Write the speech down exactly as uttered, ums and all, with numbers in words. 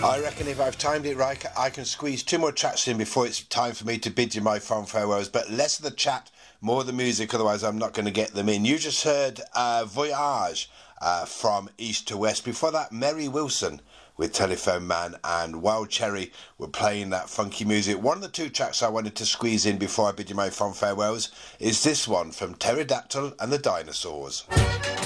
I reckon if I've timed it right, I can squeeze two more tracks in before it's time for me to bid you my fond farewells. But less of the chat, more of the music, otherwise I'm not going to get them in. You just heard uh, Voyage uh, from East to West. Before that, Mary Wilson with Telephone Man and Wild Cherry were playing that funky music. One of the two tracks I wanted to squeeze in before I bid you my fond farewells is this one from Pterodactyl and the Dinosaurs.